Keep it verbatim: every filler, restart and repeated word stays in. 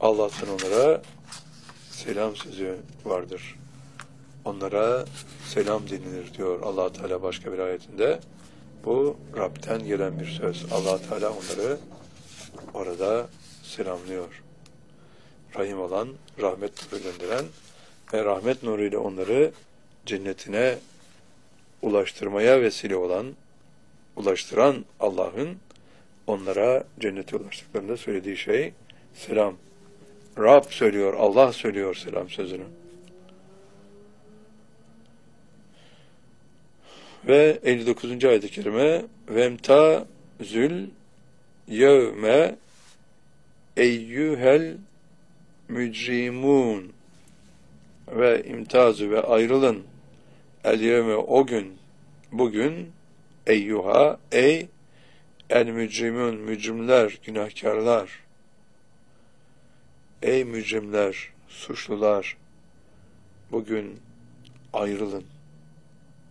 Allah'tan onlara selam sözü vardır. Onlara selam denilir diyor Allah Teala başka bir ayetinde. Bu Rab'den gelen bir söz. Allah Teala onları orada selamlıyor. Rahim olan, rahmet nuru gönderen ve rahmet nuruyla onları cennetine ulaştırmaya vesile olan, ulaştıran Allah'ın onlara cennete ulaştıklarında söylediği şey selam. Rab söylüyor, Allah söylüyor selam sözünü. Ve elli dokuzuncu ayet-i kerime vemta zül yevme eyyühel mücrimun ve imtazü ve ayrılın el yevme o gün bugün eyyuha ey el mücrimun mücrimler günahkarlar ey mücrimler suçlular bugün ayrılın.